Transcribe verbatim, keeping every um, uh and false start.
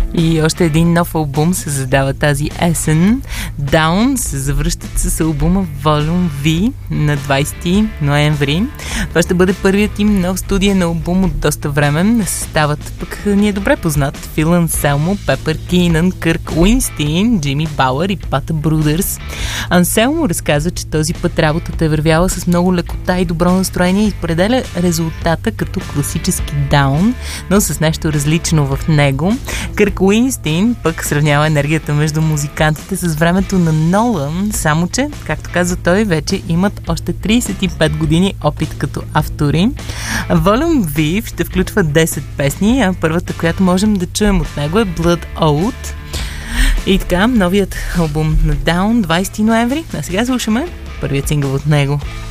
И още един нов албум се задава тази есен. Down се завръщат с албума Volume V на двайсети ноември. Това ще бъде първият им нов студиен албум от доста време. Съставът пък ни е добре познат. Фил Анселмо, Пепър Кинан, Кърк Уинстин, Джимми Бауър и Пата Брудърс. Анселмо разказва, че този път работата е вървяла с много лекота и добро настроение и определя резултата като класически Down, но с нещо различно в него. Кърк Уинстин пък сравнява енергията между музикантите с времето на Нолан, само че, както каза той, вече имат още трийсет и пет години опит като автори. Volume V ще включва десет песни, а първата, която можем да чуем от него е Blood Oath. И така, новият албум на Down, двайсети ноември. А сега слушаме първият сингъл от него.